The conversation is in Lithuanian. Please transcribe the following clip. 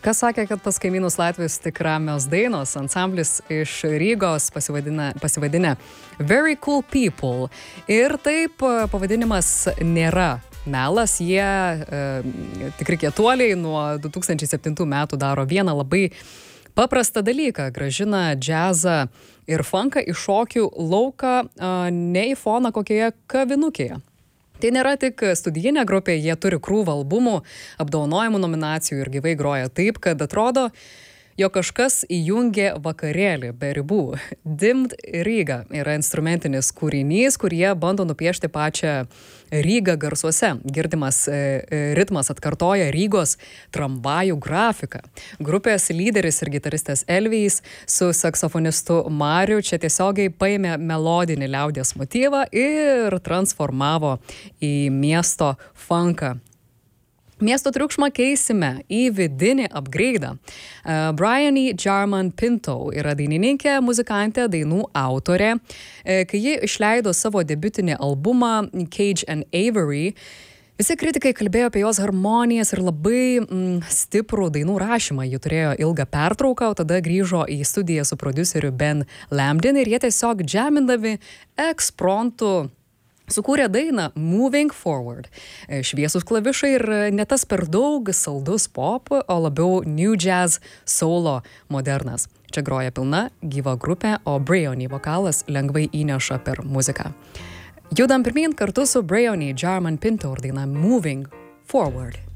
Kas sakė, kad pas kaimynus Latvijos tik ramios dainos? Ansamblis iš Rygos pasivadinę Very Cool People. Ir taip pavadinimas nėra melas. Jie tikri kietuoliai nuo 2007 metų daro vieną labai paprastą dalyką. Grąžina džiazą ir funką į šokių lauką, ne į foną kokioje kavinukėje. Tai nėra tik studijinė grupė, jie turi krūvą albumų, apdovanojimų nominacijų ir gyvai groja taip, kad atrodo, jog kažkas įjungė vakarėlį be ribų. Dimmed Riga yra instrumentinis kūrinys, kurie bando nupiešti pačią Rygą garsuose. Girdimas ritmas atkartoja Rygos tramvajų grafiką. Grupės lyderis ir gitaristas Elvijs su saksofonistu Mariu čia tiesiogiai paėmė melodinį liaudies motyvą ir transformavo į miesto funką. Miesto triukšmą keisime į vidinį upgrade'ą. Bryony Jarman Pinto yra dainininkė, muzikantė, dainų autorė. Kai ji išleido savo debiutinį albumą Cage and Avery, visi kritikai kalbėjo apie jos harmonijas ir labai stiprų dainų rašymą. Ji turėjo ilgą pertrauką, o tada grįžo į studiją su prodiuseriu Ben Lambdin ir jie tiesiog džemindami ekspromptu sukūrė dainą Moving Forward. Šviesus klavišai ir ne tas per daug saldus pop, o labiau new jazz, soulo modernas. Čia groja pilna gyva grupė, o Bryony vokalas lengvai įneša per muziką. Judam pirmyn kartu su Bryony Jarman Pinto ir daina Moving Forward.